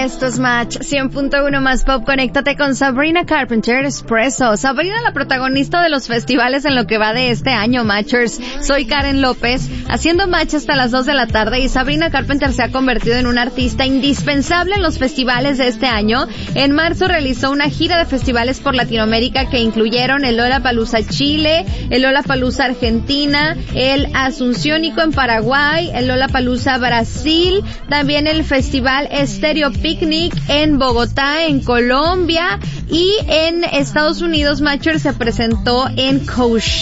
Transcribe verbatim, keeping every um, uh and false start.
Esto es Match cien punto uno más Pop. Conéctate con Sabrina Carpenter Expresso. Sabrina, la protagonista de los festivales en lo que va de este año, Matchers. Soy Karen López, haciendo Match hasta las dos de la tarde, y Sabrina Carpenter se ha convertido en una artista indispensable en los festivales de este año. En marzo realizó una gira de festivales por Latinoamérica que incluyeron el Lollapalooza Chile, el Lollapalooza Argentina, el Asunciónico en Paraguay, el Lollapalooza Brasil, también el Festival Stereo Picnic en Bogotá, en Colombia, y en Estados Unidos, Matcher se presentó en Coachella.